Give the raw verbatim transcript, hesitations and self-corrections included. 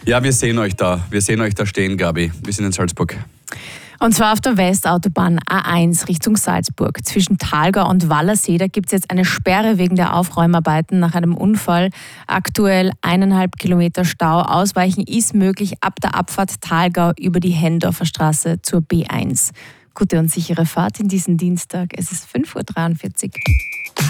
Ja, wir sehen euch da. Wir sehen euch da stehen, Gabi. Wir sind in Salzburg. Und zwar auf der Westautobahn A eins Richtung Salzburg. Zwischen Thalgau und Wallersee, da gibt es jetzt eine Sperre wegen der Aufräumarbeiten nach einem Unfall. Aktuell eineinhalb Kilometer Stau. Ausweichen ist möglich ab der Abfahrt Thalgau über die Hendorfer Straße zur B eins. Gute und sichere Fahrt in diesen Dienstag. Es ist fünf Uhr dreiundvierzig.